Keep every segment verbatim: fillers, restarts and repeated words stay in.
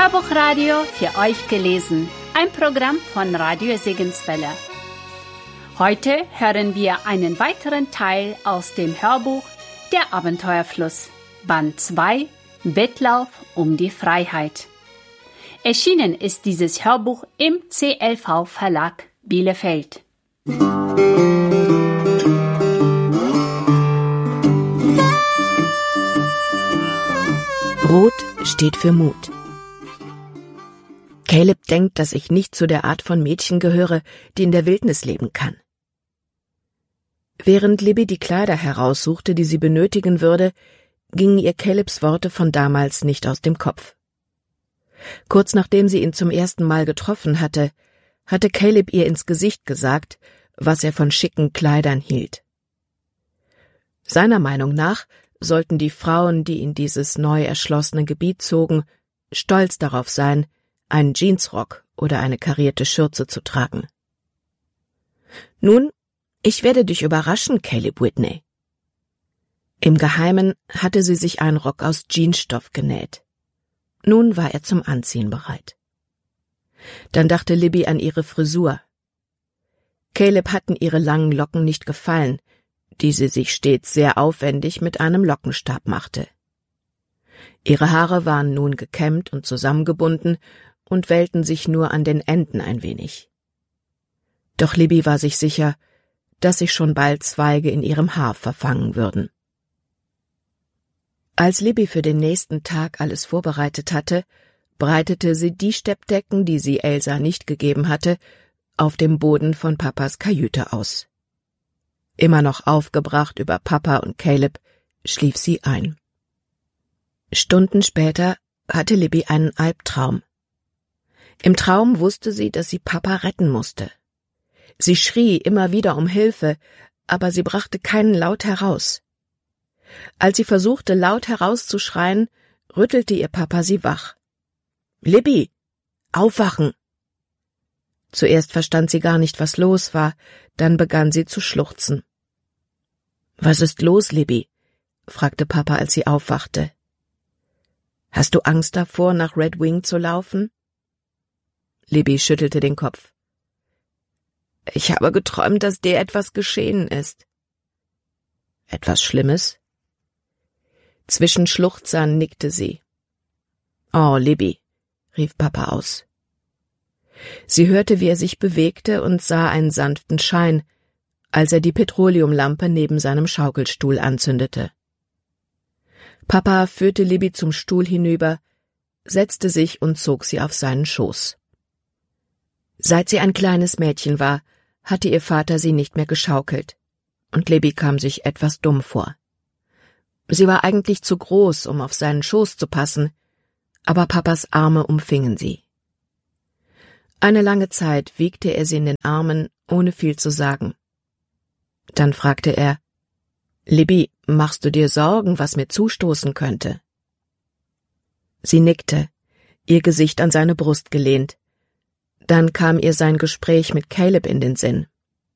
Hörbuchradio für euch gelesen, ein Programm von Radio Segenswelle. Heute hören wir einen weiteren Teil aus dem Hörbuch Der Abenteuerfluss, Band zwei, Wettlauf um die Freiheit. Erschienen ist dieses Hörbuch im C L V Verlag Bielefeld. Rot steht für Mut. Caleb denkt, dass ich nicht zu der Art von Mädchen gehöre, die in der Wildnis leben kann. Während Libby die Kleider heraussuchte, die sie benötigen würde, gingen ihr Calebs Worte von damals nicht aus dem Kopf. Kurz nachdem sie ihn zum ersten Mal getroffen hatte, hatte Caleb ihr ins Gesicht gesagt, was er von schicken Kleidern hielt. Seiner Meinung nach sollten die Frauen, die in dieses neu erschlossene Gebiet zogen, stolz darauf sein, einen Jeansrock oder eine karierte Schürze zu tragen. Nun, ich werde dich überraschen, Caleb Whitney. Im Geheimen hatte sie sich einen Rock aus Jeansstoff genäht. Nun war er zum Anziehen bereit. Dann dachte Libby an ihre Frisur. Caleb hatten ihre langen Locken nicht gefallen, die sie sich stets sehr aufwendig mit einem Lockenstab machte. Ihre Haare waren nun gekämmt und zusammengebunden und wellten sich nur an den Enden ein wenig. Doch Libby war sich sicher, dass sich schon bald Zweige in ihrem Haar verfangen würden. Als Libby für den nächsten Tag alles vorbereitet hatte, breitete sie die Steppdecken, die sie Elsa nicht gegeben hatte, auf dem Boden von Papas Kajüte aus. Immer noch aufgebracht über Papa und Caleb, schlief sie ein. Stunden später hatte Libby einen Albtraum. Im Traum wusste sie, dass sie Papa retten musste. Sie schrie immer wieder um Hilfe, aber sie brachte keinen Laut heraus. Als sie versuchte, laut herauszuschreien, rüttelte ihr Papa sie wach. »Libby, aufwachen!« Zuerst verstand sie gar nicht, was los war, dann begann sie zu schluchzen. »Was ist los, Libby?« fragte Papa, als sie aufwachte. »Hast du Angst davor, nach Red Wing zu laufen?« Libby schüttelte den Kopf. »Ich habe geträumt, dass dir etwas geschehen ist.« »Etwas Schlimmes?« Zwischen Schluchzern nickte sie. »Oh, Libby«, rief Papa aus. Sie hörte, wie er sich bewegte und sah einen sanften Schein, als er die Petroleumlampe neben seinem Schaukelstuhl anzündete. Papa führte Libby zum Stuhl hinüber, setzte sich und zog sie auf seinen Schoß. Seit sie ein kleines Mädchen war, hatte ihr Vater sie nicht mehr geschaukelt, und Libby kam sich etwas dumm vor. Sie war eigentlich zu groß, um auf seinen Schoß zu passen, aber Papas Arme umfingen sie. Eine lange Zeit wiegte er sie in den Armen, ohne viel zu sagen. Dann fragte er, »Libby, machst du dir Sorgen, was mir zustoßen könnte?« Sie nickte, ihr Gesicht an seine Brust gelehnt. Dann kam ihr sein Gespräch mit Caleb in den Sinn.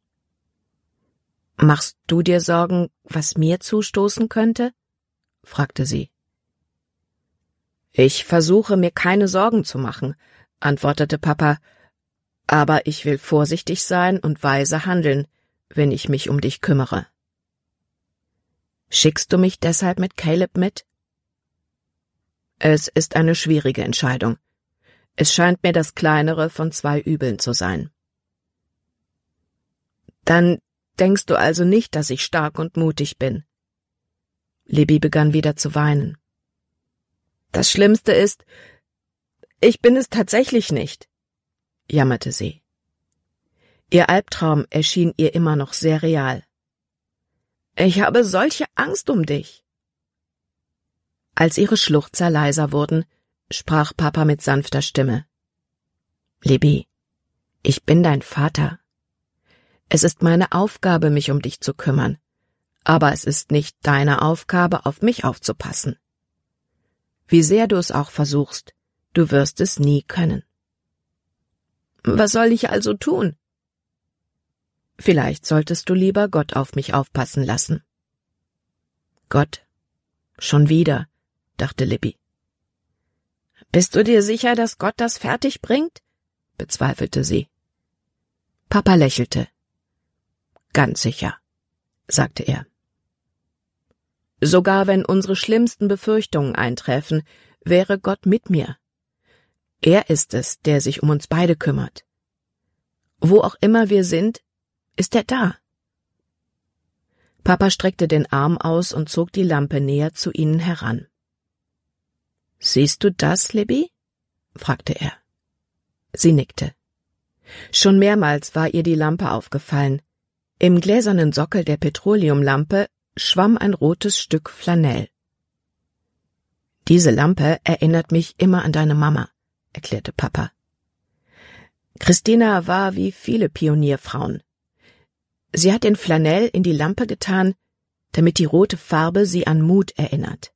»Machst du dir Sorgen, was mir zustoßen könnte?« fragte sie. »Ich versuche, mir keine Sorgen zu machen«, antwortete Papa, »aber ich will vorsichtig sein und weise handeln, wenn ich mich um dich kümmere.« »Schickst du mich deshalb mit Caleb mit?« »Es ist eine schwierige Entscheidung. Es scheint mir das kleinere von zwei Übeln zu sein.« »Dann denkst du also nicht, dass ich stark und mutig bin?« Libby begann wieder zu weinen. »Das Schlimmste ist, ich bin es tatsächlich nicht«, jammerte sie. Ihr Albtraum erschien ihr immer noch sehr real. »Ich habe solche Angst um dich.« Als ihre Schluchzer leiser wurden, sprach Papa mit sanfter Stimme. »Libby, ich bin dein Vater. Es ist meine Aufgabe, mich um dich zu kümmern, aber es ist nicht deine Aufgabe, auf mich aufzupassen. Wie sehr du es auch versuchst, du wirst es nie können.« »Was soll ich also tun?« »Vielleicht solltest du lieber Gott auf mich aufpassen lassen.« »Gott? Schon wieder«, dachte Libby. Bist du dir sicher, dass Gott das fertig bringt? Bezweifelte sie. Papa lächelte. Ganz sicher, sagte er. Sogar wenn unsere schlimmsten Befürchtungen eintreffen, wäre Gott mit mir. Er ist es, der sich um uns beide kümmert. Wo auch immer wir sind, ist er da. Papa streckte den Arm aus und zog die Lampe näher zu ihnen heran. »Siehst du das, Libby?« fragte er. Sie nickte. Schon mehrmals war ihr die Lampe aufgefallen. Im gläsernen Sockel der Petroleumlampe schwamm ein rotes Stück Flanell. »Diese Lampe erinnert mich immer an deine Mama«, erklärte Papa. Christina war wie viele Pionierfrauen. Sie hat den Flanell in die Lampe getan, damit die rote Farbe sie an Mut erinnert.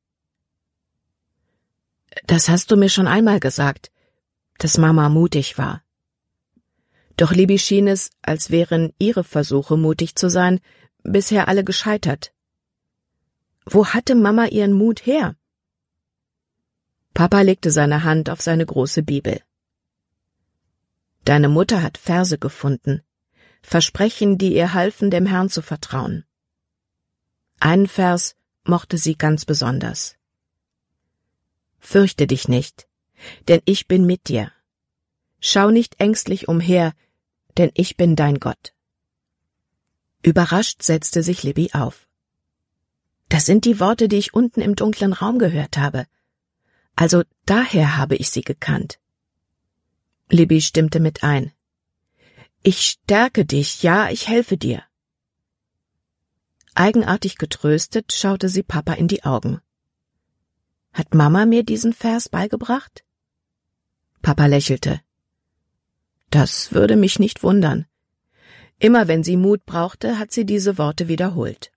»Das hast du mir schon einmal gesagt, dass Mama mutig war.« Doch Libby schien es, als wären ihre Versuche, mutig zu sein, bisher alle gescheitert. Wo hatte Mama ihren Mut her? Papa legte seine Hand auf seine große Bibel. »Deine Mutter hat Verse gefunden, Versprechen, die ihr halfen, dem Herrn zu vertrauen. Einen Vers mochte sie ganz besonders. Fürchte dich nicht, denn ich bin mit dir. Schau nicht ängstlich umher, denn ich bin dein Gott.« Überrascht setzte sich Libby auf. »Das sind die Worte, die ich unten im dunklen Raum gehört habe. Also daher habe ich sie gekannt.« Libby stimmte mit ein. »Ich stärke dich, ja, ich helfe dir.« Eigenartig getröstet schaute sie Papa in die Augen. »Hat Mama mir diesen Vers beigebracht?« Papa lächelte. »Das würde mich nicht wundern. Immer wenn sie Mut brauchte, hat sie diese Worte wiederholt.«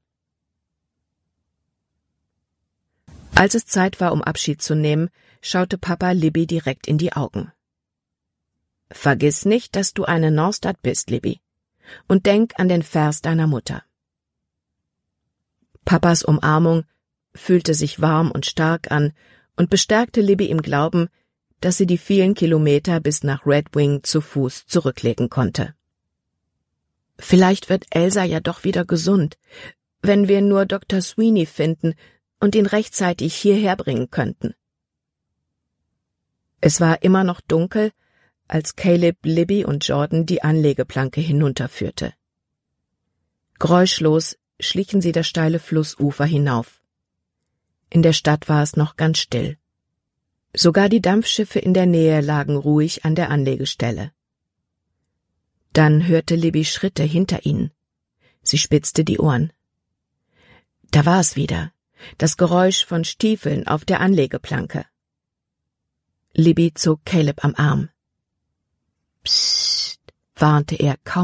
Als es Zeit war, um Abschied zu nehmen, schaute Papa Libby direkt in die Augen. »Vergiss nicht, dass du eine Norstad bist, Libby, und denk an den Vers deiner Mutter.« Papas Umarmung fühlte sich warm und stark an und bestärkte Libby im Glauben, dass sie die vielen Kilometer bis nach Red Wing zu Fuß zurücklegen konnte. Vielleicht wird Elsa ja doch wieder gesund, wenn wir nur Doktor Sweeney finden und ihn rechtzeitig hierher bringen könnten. Es war immer noch dunkel, als Caleb, Libby und Jordan die Anlegeplanke hinunterführte. Geräuschlos schlichen sie das steile Flussufer hinauf. In der Stadt war es noch ganz still. Sogar die Dampfschiffe in der Nähe lagen ruhig an der Anlegestelle. Dann hörte Libby Schritte hinter ihnen. Sie spitzte die Ohren. Da war es wieder, das Geräusch von Stiefeln auf der Anlegeplanke. Libby zog Caleb am Arm. »Psst«, warnte er kaum